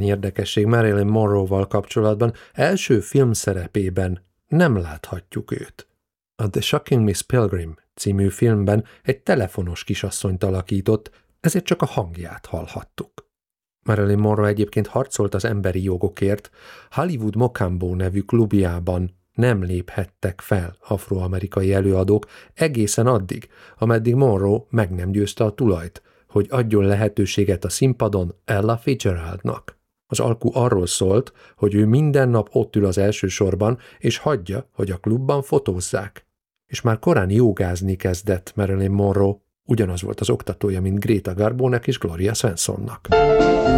néhány érdekesség Marilyn Monroe-val kapcsolatban. Első filmszerepében nem láthatjuk őt. A The Shocking Miss Pilgrim című filmben egy telefonos kisasszonyt alakított, ezért csak a hangját hallhattuk. Marilyn Monroe egyébként harcolt az emberi jogokért, Hollywood Mocambo nevű klubjában nem léphettek fel afroamerikai előadók egészen addig, ameddig Monroe meg nem győzte a tulajt, hogy adjon lehetőséget a színpadon Ella Fitzgeraldnak. Az alku arról szólt, hogy ő minden nap ott ül az első sorban, és hagyja, hogy a klubban fotózzák. És már korán jogázni kezdett Marilyn Monroe, ugyanaz volt az oktatója, mint Greta Garbonek és Gloria Swansonnak.